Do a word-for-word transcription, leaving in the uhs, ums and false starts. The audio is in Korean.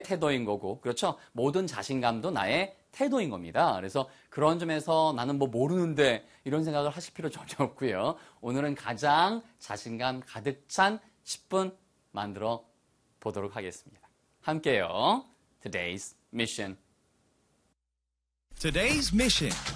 태도인 거고, 그렇죠? 모든 자신감도 나의 태도인 겁니다. 그래서 그런 점에서 나는 뭐 모르는데 이런 생각을 하실 필요 전혀 없고요. 오늘은 가장 자신감 가득 찬 십 분 만들어 보도록 하겠습니다. 함께요. Today's Mission. Today's Mission.